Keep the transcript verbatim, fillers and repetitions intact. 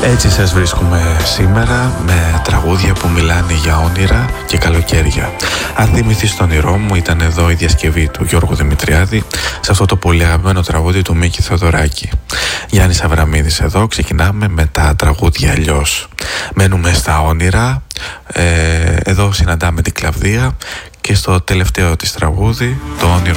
Έτσι σας βρίσκουμε σήμερα με τραγούδια που μιλάνε για όνειρα και καλοκαίρια. Αν θυμηθείς το όνειρό μου, ήταν εδώ η διασκευή του Γιώργου Δημητριάδη σε αυτό το πολύ αγαπημένο τραγούδι του Μίκη Θεοδωράκη. Γιάννης Αβραμίδης εδώ, ξεκινάμε με τα τραγούδια αλλιώς. Μένουμε στα όνειρα, ε, εδώ συναντάμε την Κλαβδία και στο τελευταίο της τραγούδι, το όνειρο